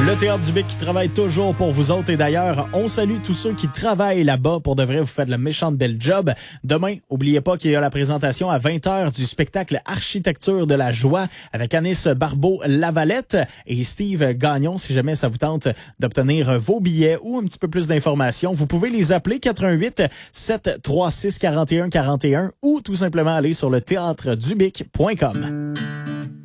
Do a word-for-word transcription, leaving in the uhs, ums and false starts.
Le Théâtre du Bic qui travaille toujours pour vous autres. Et d'ailleurs, on salue tous ceux qui travaillent là-bas. Pour de vrai, vous faites la méchante belle job. Demain, oubliez pas qu'il y a la présentation à vingt heures du spectacle Architecture de la joie avec Anis Barbeau-Lavalette et Steve Gagnon. Si jamais ça vous tente d'obtenir vos billets ou un petit peu plus d'informations, vous pouvez les appeler quatre un huit, sept trois six, quatre un quatre un ou tout simplement aller sur le théâtre du bic point com.